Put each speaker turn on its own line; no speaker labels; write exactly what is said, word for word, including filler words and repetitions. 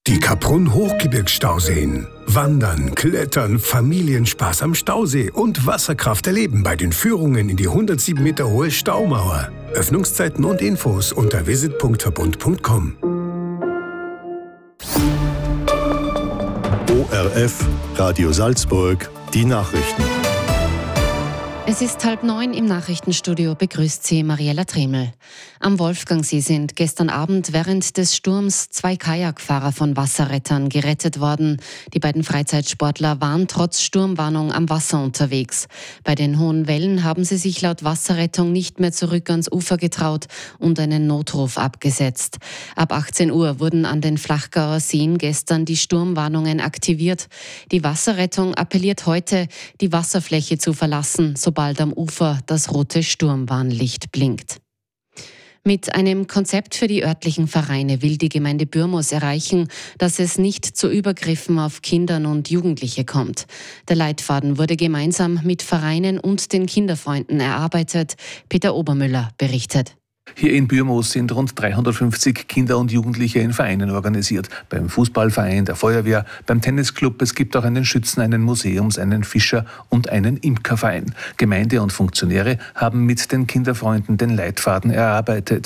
Die Kaprun-Hochgebirgsstauseen. Wandern, Klettern, Familienspaß am Stausee und Wasserkraft erleben bei den Führungen in die hundertsieben Meter hohe Staumauer. Öffnungszeiten und Infos unter visit punkt verbund punkt com.
O R F, Radio Salzburg, die Nachrichten.
Es ist halb neun im Nachrichtenstudio, begrüßt Sie Mariella Tremel. Am Wolfgangsee sind gestern Abend während des Sturms zwei Kajakfahrer von Wasserrettern gerettet worden. Die beiden Freizeitsportler waren trotz Sturmwarnung am Wasser unterwegs. Bei den hohen Wellen haben sie sich laut Wasserrettung nicht mehr zurück ans Ufer getraut und einen Notruf abgesetzt. Ab achtzehn Uhr wurden an den Flachgauer Seen gestern die Sturmwarnungen aktiviert. Die Wasserrettung appelliert heute, die Wasserfläche zu verlassen, sobald am Ufer das rote Sturmwarnlicht blinkt. Mit einem Konzept für die örtlichen Vereine will die Gemeinde Bürmos erreichen, dass es nicht zu Übergriffen auf Kindern und Jugendliche kommt. Der Leitfaden wurde gemeinsam mit Vereinen und den Kinderfreunden erarbeitet. Peter Obermüller berichtet.
Hier in Bürmos sind rund dreihundertfünfzig Kinder und Jugendliche in Vereinen organisiert. Beim Fußballverein, der Feuerwehr, beim Tennisclub. Es gibt auch einen Schützen-, einen Museums-, einen Fischer- und einen Imkerverein. Gemeinde und Funktionäre haben mit den Kinderfreunden den Leitfaden erarbeitet.